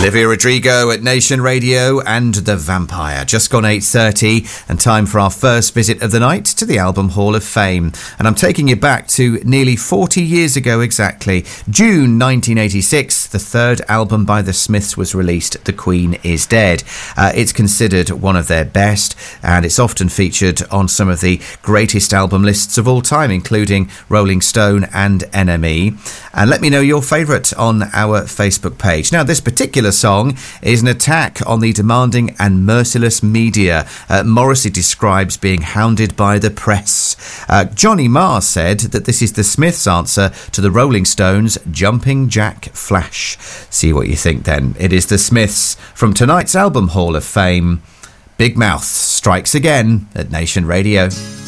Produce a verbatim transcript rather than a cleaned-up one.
Olivia Rodrigo at Nation Radio and The Vampire. Just gone eight thirty and time for our first visit of the night to the Album Hall of Fame. And I'm taking you back to nearly forty years ago exactly. June nineteen eighty-six, the third album by The Smiths was released, The Queen is Dead. Uh, it's considered one of their best, and it's often featured on some of the greatest album lists of all time, including Rolling Stone and N M E. And let me know your favourite on our Facebook page. Now, this particular song is an attack on the demanding and merciless media. Uh, Morrissey describes being hounded by the press. Uh, Johnny Marr said that this is the Smiths' answer to the Rolling Stones' Jumping Jack Flash. See what you think then. It is the Smiths from tonight's Album Hall of Fame. Big Mouth strikes again at Nation Radio.